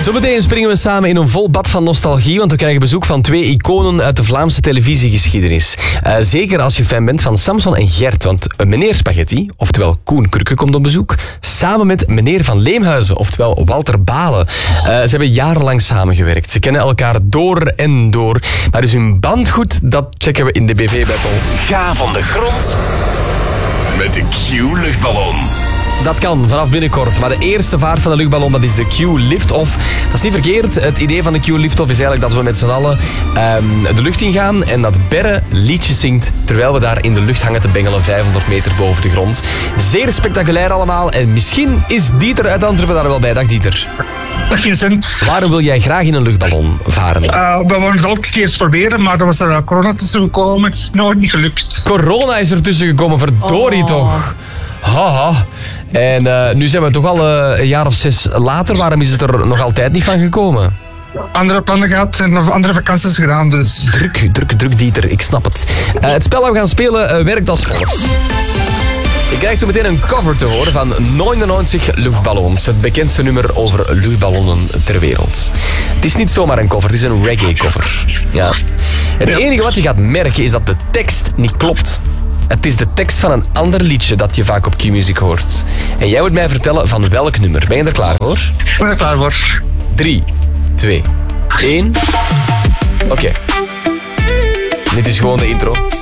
Zometeen springen we samen in een vol bad van nostalgie, want we krijgen bezoek van 2 iconen uit de Vlaamse televisiegeschiedenis. Zeker als je fan bent van Samson en Gert, want meneer Spaghetti, oftewel Koen Krukke, komt op bezoek, samen met meneer Van Leemhuizen, oftewel Walter Balen. Ze hebben jarenlang samengewerkt. Ze kennen elkaar door en door. Maar is hun band goed? Dat checken we in de BV-battle. Ga van de grond met de Q-luchtballon. Dat kan vanaf binnenkort, maar de eerste vaart van de luchtballon, dat is de Q-liftoff. Dat is niet verkeerd. Het idee van de Q-liftoff is eigenlijk dat we met z'n allen de lucht ingaan en dat Berre liedjes zingt terwijl we daar in de lucht hangen te bengelen 500 meter boven de grond. Zeer spectaculair allemaal en misschien is Dieter uit Antwerpen daar wel bij. Dag Dieter. Dag Vincent. Waarom wil jij graag in een luchtballon varen? We wilden het elke keer eens proberen, maar er was er corona tussen gekomen. Het is nooit niet gelukt. Corona is er tussen gekomen, verdorie toch. Haha. En nu zijn we toch al een jaar of 6 later. Waarom is het er nog altijd niet van gekomen? Andere plannen gehad en andere vakanties gedaan, dus. Druk, Dieter. Ik snap het. Het spel dat we gaan spelen werkt als volgt. Je krijgt zo meteen een cover te horen van 99 luchtballons. Het bekendste nummer over luchtballonnen ter wereld. Het is niet zomaar een cover, het is een reggae cover. Ja. Het enige wat je gaat merken is dat de tekst niet klopt. Het is de tekst van een ander liedje dat je vaak op Q-Music hoort. En jij moet mij vertellen van welk nummer. Ben je er klaar voor? Ik ben er klaar voor. 3, 2, 1. Oké. Dit is gewoon de intro.